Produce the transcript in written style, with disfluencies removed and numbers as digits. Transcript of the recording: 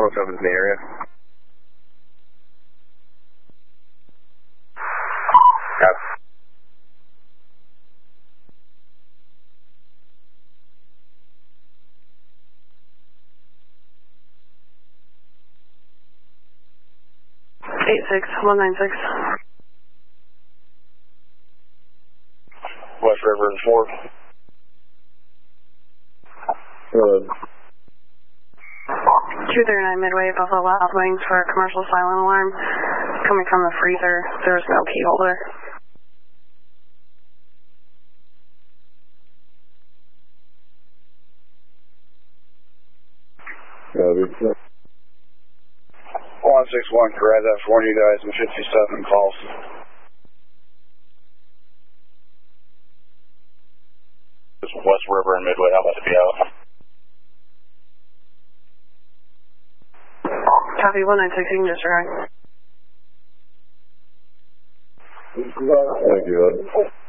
107's in the area. Got 86196. West River and Ford. Good. 239 Midway, Buffalo Wild Wings for a commercial silent alarm. Coming from the freezer. There's no key holder. Copy. 161, correct that for you guys in 57 calls. West River and Midway, how about to be out? Copy 196, you can disregard. Thank you, bud.